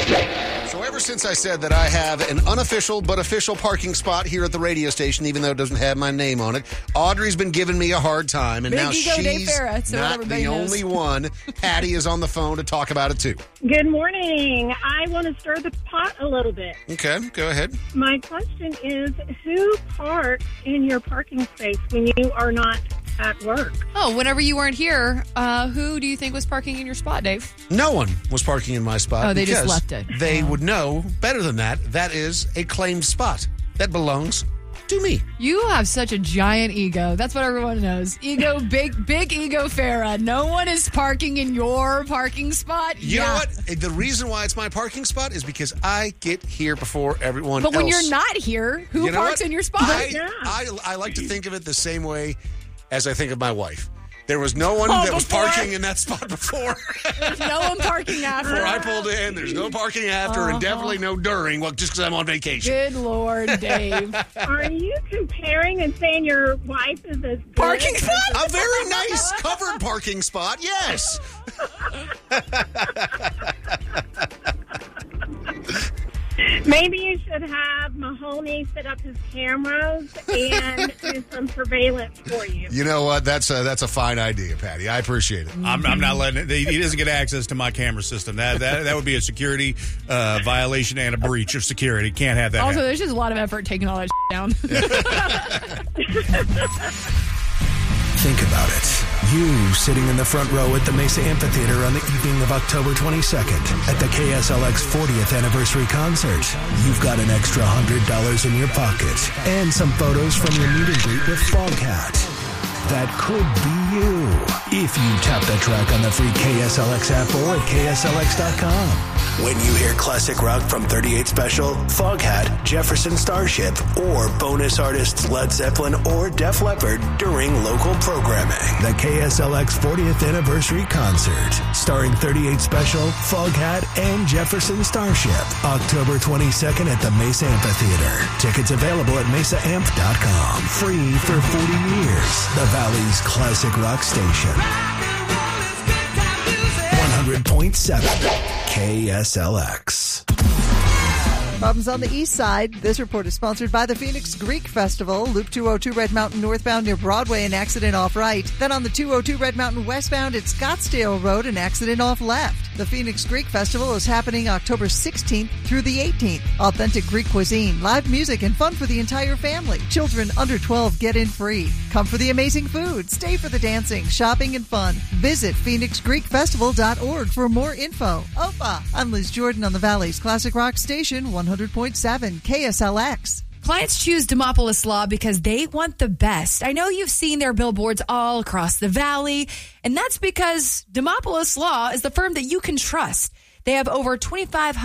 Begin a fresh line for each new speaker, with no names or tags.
So ever since I said that I have an unofficial but official parking spot here at the radio station, even though it doesn't have my name on it, Audrey's been giving me a hard time, and
Big
now
ego Dave
she's
Farah, so
not the only one. Patty is on the phone to talk about it too.
Good morning. I want to stir the pot a little bit.
Okay, go ahead.
My question is, who parks in your parking space when you are not at work?
Oh, whenever you weren't here, who do you think was parking in your spot, Dave?
No one was parking in my spot.
Oh, they just
because
left it.
They would know better than that. That is a claimed spot. That belongs to me.
You have such a giant ego. That's what everyone knows. Ego, big ego Farah. No one is parking in your parking spot.
You know what? The reason why it's my parking spot is because I get here before everyone
But
else.
when you're not here, who
You know
parks
what?
in your spot?
I like to think of it the same way as I think of my wife. There was no one that was parking in that spot before.
There's no one parking after.
Before I pulled in, there's no parking after, and definitely no during. Well, just because I'm on vacation.
Good Lord, Dave.
Are you comparing and saying your wife is a
Parking spot?
A very nice covered parking spot, yes.
Maybe you should have Mahoney set up his cameras and do some surveillance for you.
You know what? That's a fine idea, Patty. I appreciate it.
I'm not letting it. He doesn't get access to my camera system. That would be a security violation and a breach of security. Can't have that.
Also,
happen.
there's just a lot of effort taking all that down.
Think about it. You sitting in the front row at the Mesa Amphitheater on the evening of October 22nd at the KSLX 40th anniversary concert. You've got an extra $100 in your pocket and some photos from your meet and greet with Foghat. That could be you if you tap the track on the free KSLX app or at KSLX.com. When you hear classic rock from 38 Special, Foghat, Jefferson Starship, or bonus artists Led Zeppelin or Def Leppard during local programming. The KSLX 40th Anniversary Concert, starring 38 Special, Foghat, and Jefferson Starship. October 22nd at the Mesa Amphitheater. Tickets available at MesaAmp.com. Free for 40 years. The Valley's classic rock station. 100.7 KSLX.
Problems on the east side. This report is sponsored by the Phoenix Greek Festival. Loop 202 Red Mountain northbound near Broadway, an accident off right. Then on the 202 Red Mountain westbound at Scottsdale Road, an accident off left. The Phoenix Greek Festival is happening October 16th through the 18th. Authentic Greek cuisine, live music, and fun for the entire family. Children under 12 get in free. Come for the amazing food, stay for the dancing, shopping, and fun. Visit PhoenixGreekFestival.org for more info. Opa! I'm Liz Jordan on the Valley's Classic Rock Station, 100.7 KSLX.
Clients choose Demopolis Law because they want the best. I know you've seen their billboards all across the valley, and that's because Demopolis Law is the firm that you can trust. They have over 2,500